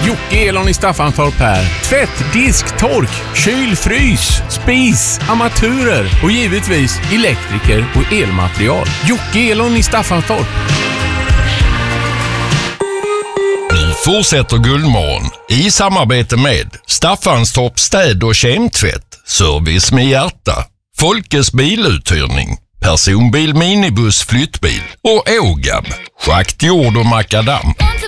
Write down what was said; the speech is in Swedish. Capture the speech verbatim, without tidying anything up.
Jocke Elon i Staffanstorp här. Tvätt, disk, tork, kyl, frys, spis, armaturer och givetvis elektriker och elmaterial. Jocke Elon i Staffanstorp. Nu fortsätter Guldmorgon i samarbete med Staffanstorp städ- och kemtvätt, service med hjärta, Folkes biluthyrning, personbil, minibuss, flyttbil och Ågab, schakt, jord och makadam.